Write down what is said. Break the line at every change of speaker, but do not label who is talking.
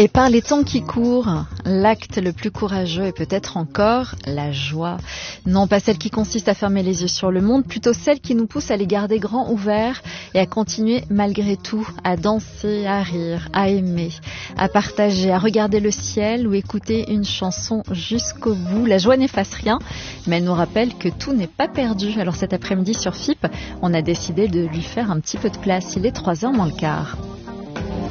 Et par les temps qui courent, l'acte le plus courageux est peut-être encore la joie. Non pas celle qui consiste à fermer les yeux sur le monde, plutôt celle qui nous pousse à les garder grands ouverts et à continuer malgré tout, à danser, à rire, à aimer, à partager, à regarder le ciel ou écouter une chanson jusqu'au bout. La joie n'efface rien, mais elle nous rappelle que tout n'est pas perdu. Alors cet après-midi sur FIP, on a décidé de lui faire un petit peu de place. Il est 3h moins le quart.